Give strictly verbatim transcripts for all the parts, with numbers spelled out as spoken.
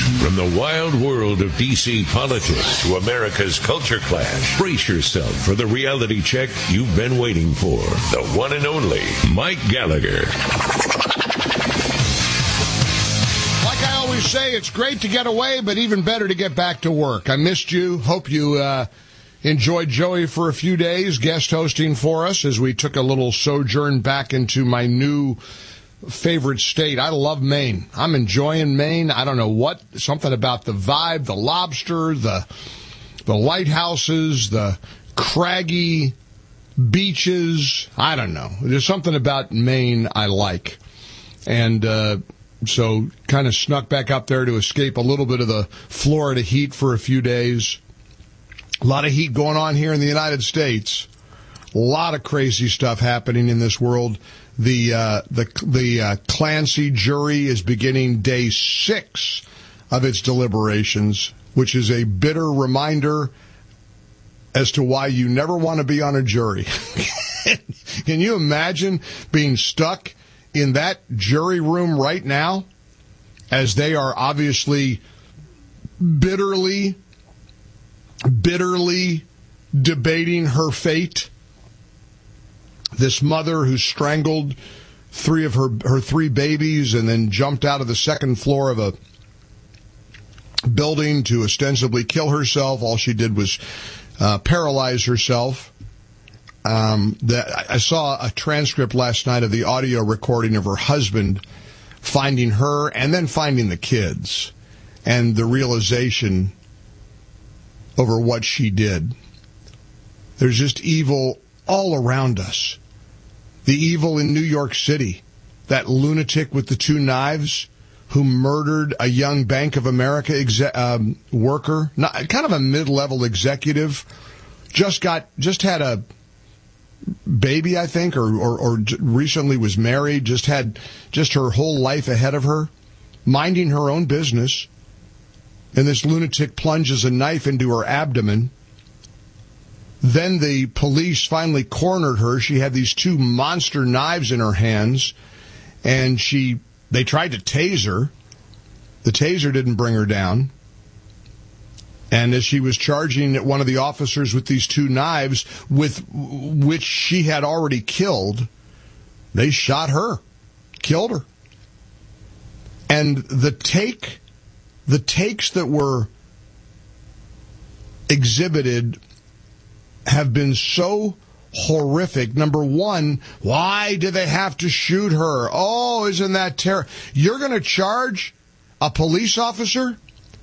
From the wild world of D C politics to America's culture clash, brace yourself for the reality check you've been waiting for. The one and only Mike Gallagher. Like I always say, it's great to get away, but even better to get back to work. I missed you. Hope you uh, enjoyed Joey for a few days, guest hosting for us as we took a little sojourn back into my new favorite state. I love Maine. I'm enjoying Maine. I don't know what, something about the vibe, the lobster, the the lighthouses, the craggy beaches. I don't know. There's something about Maine I like. And uh, so kind of snuck back up there to escape a little bit of the Florida heat for a few days. A lot of heat going on here in the United States. A lot of crazy stuff happening in this world. The uh, the the uh, Clancy jury is beginning day six of its deliberations, which is a bitter reminder as to why you never want to be on a jury. Can you imagine being stuck in that jury room right now, as they are obviously bitterly, bitterly debating her fate? This mother who strangled three of her, her three babies and then jumped out of the second floor of a building to ostensibly kill herself. All she did was uh, paralyze herself. Um, that I saw a transcript last night of the audio recording of her husband finding her and then finding the kids, and the realization over what she did. There's just evil all around us. The evil in New York City, that lunatic with the two knives who murdered a young Bank of America exe- um, worker, not, kind of a mid-level executive, just got just had a baby, I think, or, or, or recently was married, just had just her whole life ahead of her, minding her own business, and this lunatic plunges a knife into her abdomen. Then the police finally cornered her. She had these two monster knives in her hands, and she they tried to tase her. The taser didn't bring her down. And as she was charging at one of the officers with these two knives, with which she had already killed, they shot her, killed her. And the take, the takes that were exhibited have been so horrific. Number one, why did they have to shoot her? Oh, isn't that terrible? You're going to charge a police officer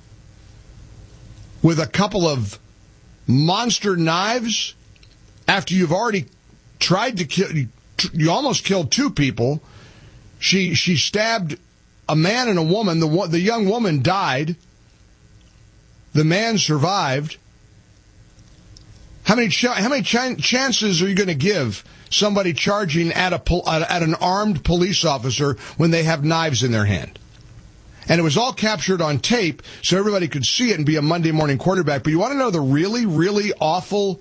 with a couple of monster knives after you've already tried to kill, you almost killed two people. She she stabbed a man and a woman. The, the young woman died. The man survived. How many ch- how many ch- chances are you going to give somebody charging at a pol- at an armed police officer when they have knives in their hand? And it was all captured on tape so everybody could see it and be a Monday morning quarterback. But you want to know the really, really awful,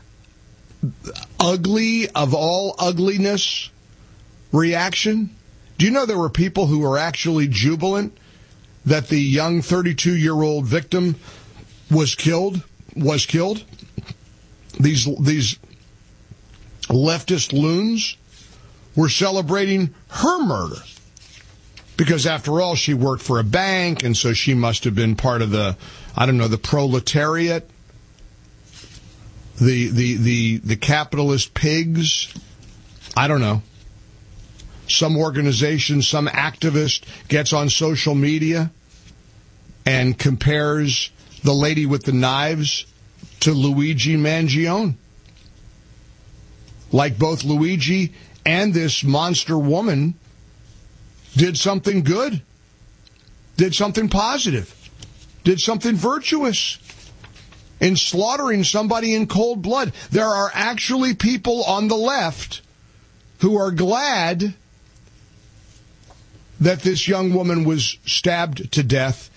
ugly of all ugliness reaction? Do you know there were people who were actually jubilant that the young thirty-two-year-old victim was killed? Was killed? These these leftist loons were celebrating her murder. Because after all, she worked for a bank, and so she must have been part of the, I don't know, the proletariat, the the the, the capitalist pigs. I don't know. Some organization, some activist gets on social media and compares the lady with the knives to Luigi Mangione. Like both Luigi and this monster woman did something good, did something positive, did something virtuous in slaughtering somebody in cold blood. There are actually people on the left who are glad that this young woman was stabbed to death